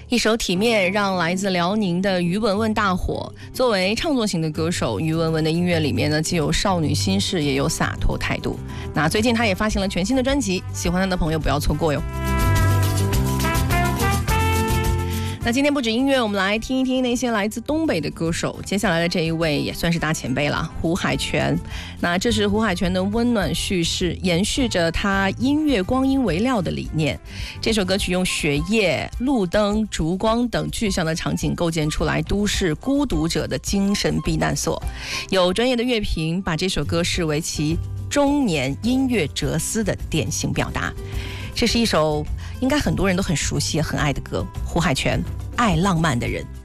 一首《体面》让来自辽宁的于文文大火。作为唱作型的歌手，于文文的音乐里面呢，既有少女心事，也有洒脱态度。那最近她也发行了全新的专辑，喜欢她的朋友不要错过哟。那今天不止音乐，我们来听一听那些来自东北的歌手。接下来的这一位也算是大前辈了，胡海泉。那这是胡海泉的温暖叙事，延续着他音乐光阴为料的理念。这首歌曲用雪夜、路灯、烛光等具象的场景构建出来都市孤独者的精神避难所。有专业的乐评把这首歌视为其中年音乐哲思的典型表达。这是一首应该很多人都很熟悉、很爱的歌，胡海泉《爱浪漫的人》。